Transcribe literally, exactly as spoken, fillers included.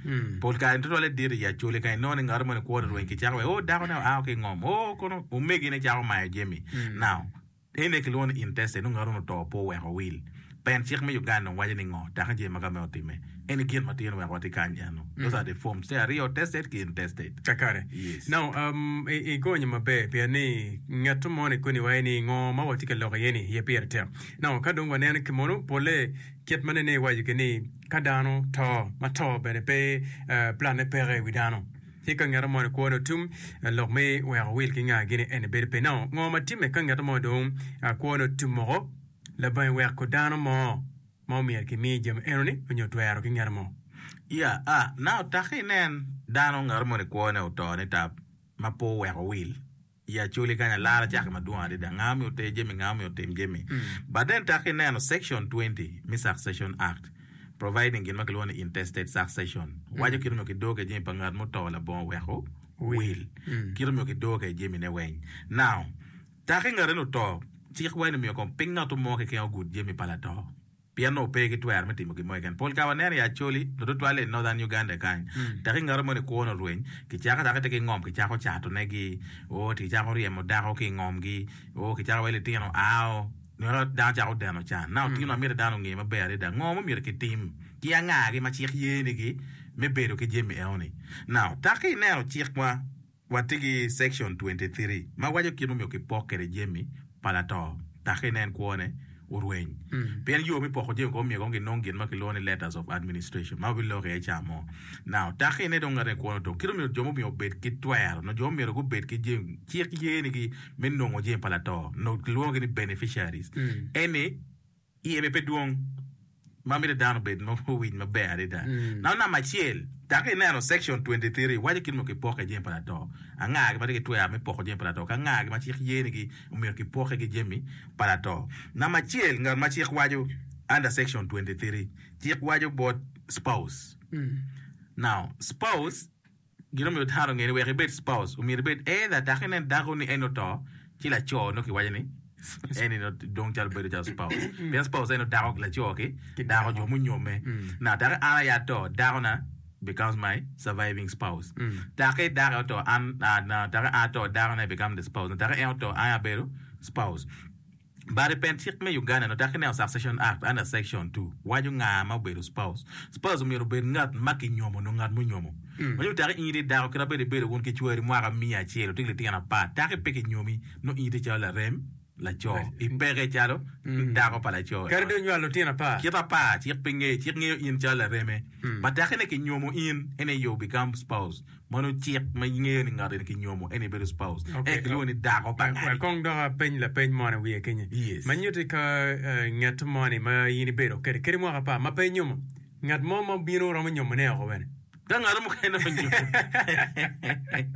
pol ka ndo le dir ya chole ka no ngar mo ko ro en ki cha o da ko na a ke ngom o ko no o megi ne cha ma jemi now ene ke lon inteste no ngaro no to po we ho will pen chik me Uganda waje ni ngo ta je ma ka me otime ene kien matino we wati kanya no those are the forms they are real tested ki tested kakare yes now um e, e go nyama be pe ni ngato mo ne ko ni wa ni ngo ma wati ka lo yeni ye per tem now ka dongo ne ke mono pole ket mane ne wa ke ni kadano to ma to be pe plan ne pere widano hika ngara mo ko no tum lo me we will ki nga gine ene be pe now ngo ma time ka ngata mo do ko no tumoro la ban we ko dano mo mo mi ke mi jem enoni onyo to yaro ki ngara mo yeah ah now takhinen dano ngara mo ko no to ne tap ma po we will ya chuli kana lara chaka maduwa de ngami ote jemi ngami ote jemi but then takhinen section twenty mi succession act providing in makalone intestate succession waje kirmo kidoge jemi pangar mo to la bon we ho will kirmo kidoge jemi ne wen now takhinga reno to chikwa mi ko pinga to mo ke ke good jemi palato piano pe ke twer meti mo ke mo ken pol ka wanere ya choli do to ale northern Uganda kan takhinga mo ne ko no rwen ki chaka ta ke ngom ki chako chato ne gi o ti chako rie mo da ko ki ngom gi o ki chako wele tino ao no da ja o da no cha now tino mi da no ngi ma be da ngom mi ke tim ki anga gi ma chik ye ni gi me be do ke jemi eoni now takhina o chikwa watigi section twenty-three ma wajo kinu mi ke pokere jemi palato takhinen kuone urwen pen yo mi poko je ko mi ko ngi nongin ma kilone letters of administration ma bi lo re chamo now takhine do ngare ko to kilo mi jomo mi obet ki twer no jomo mi ro bet ki je ki ki ye ni ki men no ngo je palato no lo ngi beneficiaries ene i e be duong ma mi da no bet no win ma be ari da now na ma chiel takhine no section twenty-three waje kilo mi ke poke je palato anga ke ba ke twer mi poko je palato ka nga ke ma chi ye ni ki mi ke poke ke jemi palato na ma chiel ngar ma chi wajo under section twenty-three chi wajo bot spouse mm. now spouse gino mi taro ngene we rebet spouse umi rebet either takhinen dago ni enoto chi la cho no ki waje ni eni no don chal bedo chal spouse bien spouse eno dago la cho ke dago jo mu nyome na dago ana ya to dago na becomes my surviving spouse take dago to an na dago ato dago na become the spouse dago eno aya bedo spouse but the pentik me Uganda no take now succession act under section two waju nga ma bedo spouse spouse mi ro be ngat maki nyomo no ngat mu nyomo waju take indi dago kra be bedo won ke chuori mwara mia chelo tikle tina pa take peke nyomi no indi chala rem la cho impere chalo dago pa la cho kar do nyalo tina pa kita pa tik pinge tik nge in chala reme but take ne ke nyomo in ene yo become spouse mono tik ma nge ni ngare ke nyomo ene be spouse e ke lo ni dago pa ngari kong do pen la pen mo na wi kenya manyote ka ngat mo ni ma yini be ro kere kere mo pa ma pe nyomo ngat mo mo bino ro mo nyomo ne ko bene da ngaro mo kene